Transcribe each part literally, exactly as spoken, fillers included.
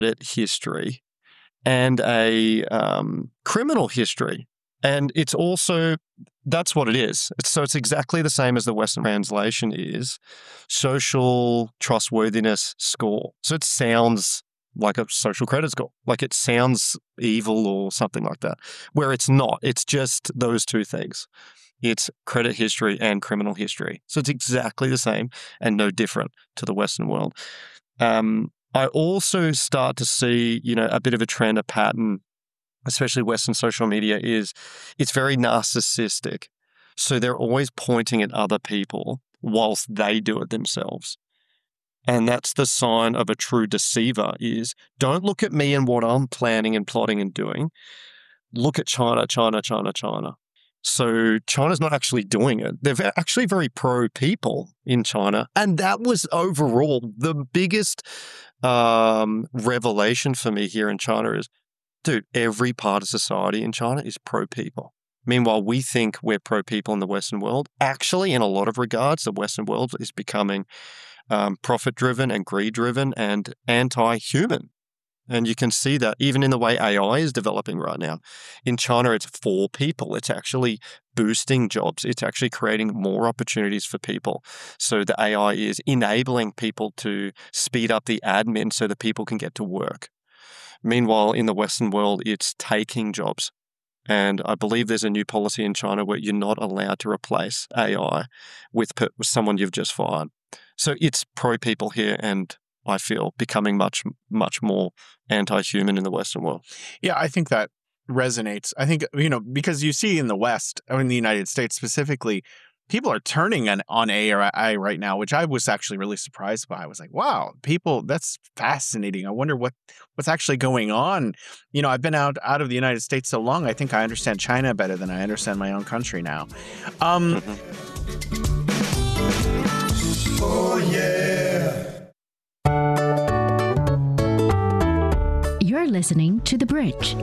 history and a um, criminal history. And it's also, that's what it is. So it's exactly the same as the Western translation is social trustworthiness score. So it sounds like a social credit score, like it sounds evil or something like that, where it's not. It's just those two things. It's credit history and criminal history. So it's exactly the same and no different to the Western world. Um, I also start to see, you know, a bit of a trend, a pattern, especially Western social media, is it's very narcissistic. So they're always pointing at other people whilst they do it themselves. And that's the sign of a true deceiver is don't look at me and what I'm planning and plotting and doing. Look at China, China, China, China. So China's not actually doing it. They're actually very pro-people in China. And that was overall the biggest um, revelation for me here in China is, dude, every part of society in China is pro-people. Meanwhile, we think we're pro-people in the Western world. Actually, in a lot of regards, the Western world is becoming um, profit-driven and greed-driven and anti-human. And you can see that even in the way A I is developing right now. In China, it's for people. It's actually boosting jobs. It's actually creating more opportunities for people. So the A I is enabling people to speed up the admin so that people can get to work. Meanwhile, in the Western world, it's taking jobs. And I believe there's a new policy in China where you're not allowed to replace A I with, with someone you've just fired. So it's pro-people here and I feel becoming much, much more anti-human in the Western world. Yeah, I think that resonates. I think, you know, because you see in the West, or in the United States specifically, people are turning on, on A I right now, which I was actually really surprised by. I was like, wow, people, that's fascinating. I wonder what what's actually going on. You know, I've been out, out of the United States so long, I think I understand China better than I understand my own country now. Um, mm-hmm. Oh, yeah. You're listening to The Bridge.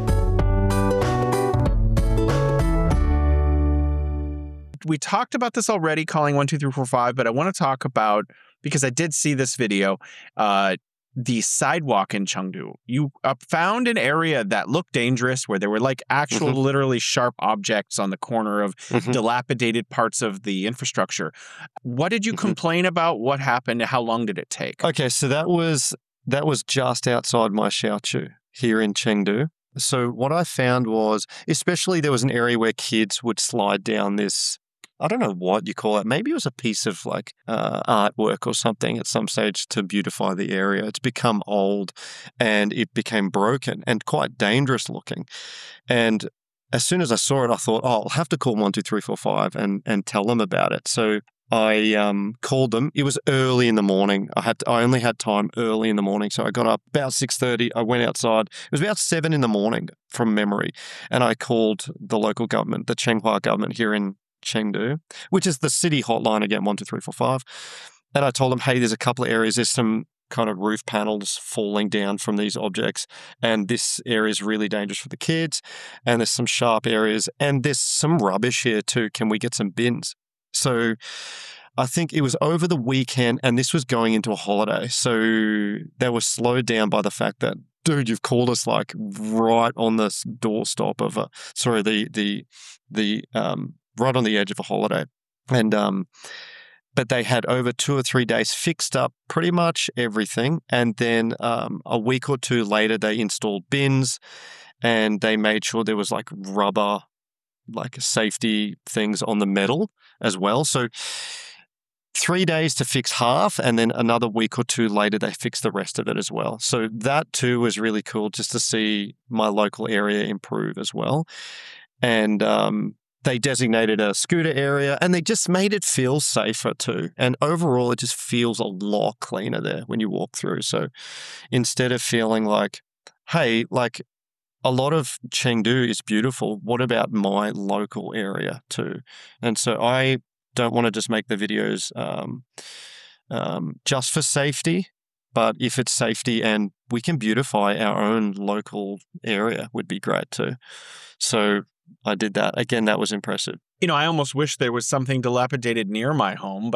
We talked about this already, calling one two three four five, but I want to talk about, because I did see this video, uh, the sidewalk in Chengdu. You uh, found an area that looked dangerous where there were like actual, mm-hmm. literally sharp objects on the corner of mm-hmm. dilapidated parts of the infrastructure. What did you mm-hmm. complain about? What happened? How long did it take? Okay, so that was that was just outside my Xiaochu here in Chengdu. So what I found was, especially there was an area where kids would slide down this, I don't know what you call it. Maybe it was a piece of like uh, artwork or something at some stage to beautify the area. It's become old and it became broken and quite dangerous looking. And as soon as I saw it, I thought, oh, I'll have to call one two three four five and, and tell them about it. So I um, called them. It was early in the morning. I had to, I only had time early in the morning. So I got up about six thirty. I went outside. It was about seven in the morning from memory. And I called the local government, the Chenghua government here in Chengdu, which is the city hotline again, one two three four five. And I told them, hey, there's a couple of areas. There's some kind of roof panels falling down from these objects. And this area is really dangerous for the kids. And there's some sharp areas. And there's some rubbish here too. Can we get some bins? So I think it was over the weekend and this was going into a holiday. So they were slowed down by the fact that, dude, you've called us like right on the doorstep of a, sorry, the, the, the, um, right on the edge of a holiday. And, um, but they had over two or three days fixed up pretty much everything. And then um, a week or two later, they installed bins and they made sure there was like rubber, like safety things on the metal as well. So three days to fix half, and then another week or two later, they fixed the rest of it as well. So that too was really cool just to see my local area improve as well. And um, they designated a scooter area and they just made it feel safer too. And overall, it just feels a lot cleaner there when you walk through. So instead of feeling like, hey, like, a lot of Chengdu is beautiful. What about my local area too? And so I don't want to just make the videos um, um, just for safety, but if it's safety and we can beautify our own local area would be great too. So I did that. Again, that was impressive. You know, I almost wish there was something dilapidated near my home, but